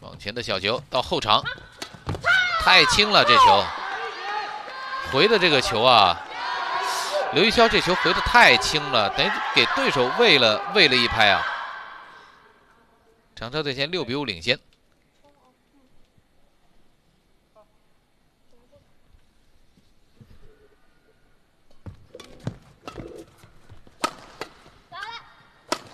往前的小球到后场，太轻了，这球回的这个球啊，刘玉霄这球回的太轻了，等于给对手喂了一拍啊。长沙队现在6比5领先。